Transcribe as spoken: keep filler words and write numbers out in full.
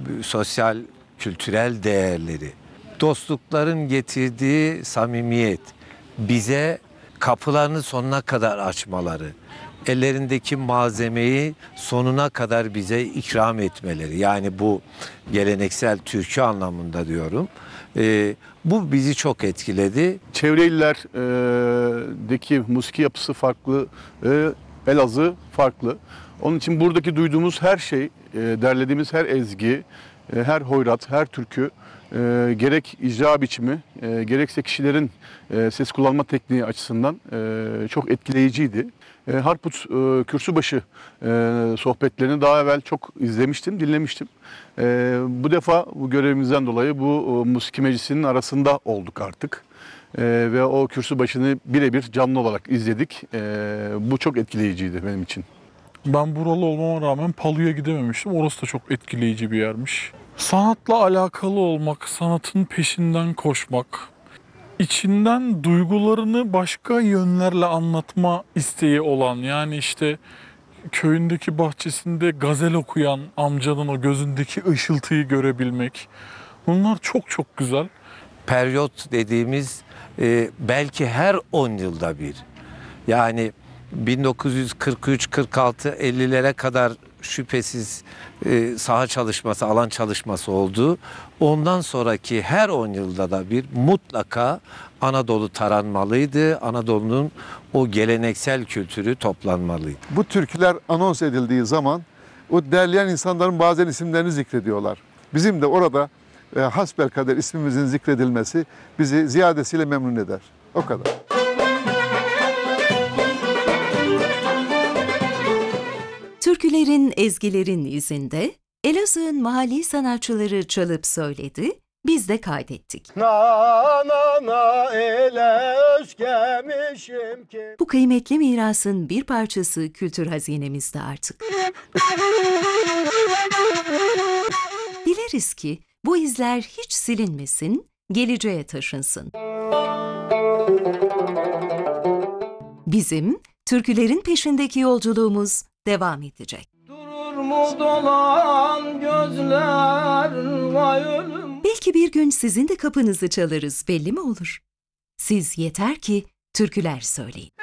sosyal, kültürel değerleri, dostlukların getirdiği samimiyet, bize kapılarını sonuna kadar açmaları, ellerindeki malzemeyi sonuna kadar bize ikram etmeleri. Yani bu geleneksel türkü anlamında diyorum. Ee, bu bizi çok etkiledi. Çevre illerdeki musiki yapısı farklı, e, Elazığ farklı. Onun için buradaki duyduğumuz her şey, e, derlediğimiz her ezgi, e, her hoyrat, her türkü, e, gerek icra biçimi, e, gerekse kişilerin e, ses kullanma tekniği açısından e, çok etkileyiciydi. E, Harput e, Kürsübaşı e, sohbetlerini daha evvel çok izlemiştim, dinlemiştim. E, bu defa bu görevimizden dolayı bu e, musiki meclisinin arasında olduk artık. E, ve o kürsübaşını birebir canlı olarak izledik. E, bu çok etkileyiciydi benim için. Ben buralı olmama rağmen Palu'ya gidememiştim. Orası da çok etkileyici bir yermiş. Sanatla alakalı olmak, sanatın peşinden koşmak, içinden duygularını başka yönlerle anlatma isteği olan, yani işte köyündeki bahçesinde gazel okuyan amcanın o gözündeki ışıltıyı görebilmek. Bunlar çok çok güzel. Periyot dediğimiz e, belki her on yılda bir. Yani bin dokuz yüz kırk üç kırk altı ellilere kadar şüphesiz e, saha çalışması, alan çalışması oldu. Ondan sonraki her on yılda da bir mutlaka Anadolu taranmalıydı. Anadolu'nun o geleneksel kültürü toplanmalıydı. Bu türküler anons edildiği zaman o derleyen insanların bazen isimlerini zikrediyorlar. Bizim de orada e, hasbelkader ismimizin zikredilmesi bizi ziyadesiyle memnun eder. O kadar. Türkülerin, ezgilerin izinde Elazığ'ın mahalli sanatçıları çalıp söyledi, biz de kaydettik. Na na na ele özgemişim ki. Bu kıymetli mirasın bir parçası kültür hazinemizde artık. Dileriz ki bu izler hiç silinmesin, geleceğe taşınsın. Bizim türkülerin peşindeki yolculuğumuz devam edecek. Durur mu dolan gözler vay ölüm. Belki bir gün sizin de kapınızı çalarız, belli mi olur? Siz yeter ki türküler söyleyin.